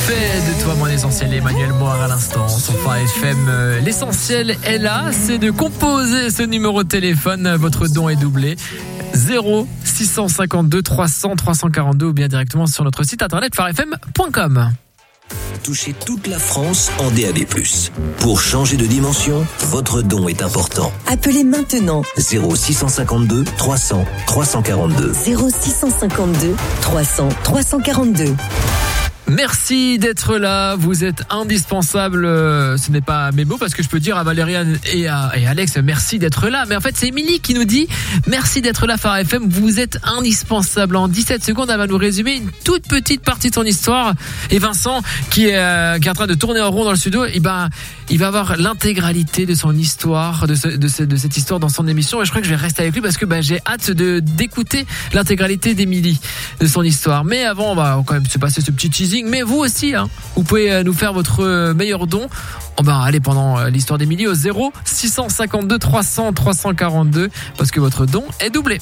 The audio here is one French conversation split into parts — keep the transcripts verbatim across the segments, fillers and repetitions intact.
Fais de toi mon essentiel, Emmanuel Moir à l'instant sur Phare F M. L'essentiel est là, c'est de composer ce numéro de téléphone. Votre don est doublé. zéro six cent cinquante-deux trois cents trois cent quarante-deux ou bien directement sur notre site internet phare f m point com. Touchez toute la France en D A B plus. Pour changer de dimension, votre don est important. Appelez maintenant zéro six cent cinquante-deux trois cents trois cent quarante-deux. zéro six cent cinquante-deux trois cents trois cent quarante-deux. Merci d'être là, vous êtes indispensables. Ce n'est pas mes mots parce que je peux dire à Valériane et à et Alex merci d'être là. Mais en fait c'est Émilie qui nous dit merci d'être là Phare F M, vous êtes indispensables. En dix-sept secondes elle va nous résumer une toute petite partie de son histoire. Et Vincent qui est, euh, qui est en train de tourner en rond dans le studio, et ben, il va avoir l'intégralité de son histoire, de, ce, de, ce, de cette histoire dans son émission. Et je crois que je vais rester avec lui parce que ben, j'ai hâte de, d'écouter l'intégralité d'Émilie, de son histoire. Mais avant on va quand même se passer ce petit teasing. Mais vous aussi, hein, vous pouvez nous faire votre meilleur don. Oh ben, allez, pendant l'histoire d'Émilie au zéro six cent cinquante-deux trois cents trois cent quarante-deux parce que votre don est doublé.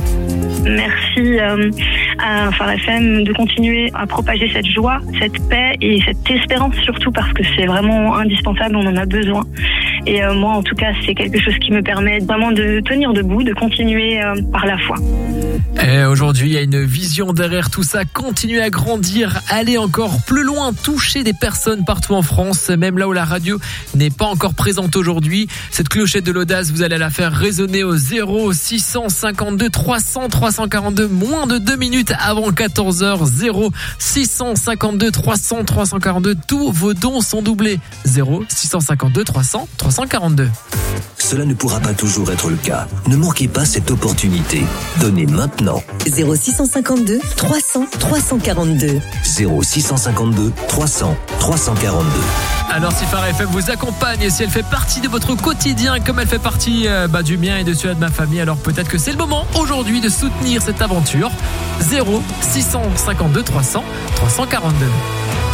Merci euh, à Phare F M de continuer à propager cette joie, cette paix et cette espérance surtout parce que c'est vraiment indispensable, on en a besoin. Et euh, moi en tout cas c'est quelque chose qui me permet vraiment de tenir debout, de continuer euh, par la foi. Et aujourd'hui il y a une vision derrière tout ça, continuer à grandir, aller encore plus loin, toucher des personnes partout en France, même là où la radio n'est pas encore présente aujourd'hui. Cette clochette de l'audace, vous allez la faire résonner au zéro six cent cinquante-deux trois cents trois cent quarante-deux, moins de deux minutes avant quatorze heures. Zéro six cent cinquante-deux trois cents trois cent quarante-deux, tous vos dons sont doublés. Zéro six cent cinquante-deux trois cents trois cent quarante-deux. Cela ne pourra pas toujours être le cas. Ne manquez pas cette opportunité. Donnez maintenant. zéro six cent cinquante-deux trois cents trois cent quarante-deux. zéro six cent cinquante-deux trois cents trois cent quarante-deux. Alors si Phare F M vous accompagne, si elle fait partie de votre quotidien comme elle fait partie euh, bah, du mien et de celui de ma famille, alors peut-être que c'est le moment aujourd'hui de soutenir cette aventure. Zéro six cent cinquante-deux trois cents trois cent quarante-deux.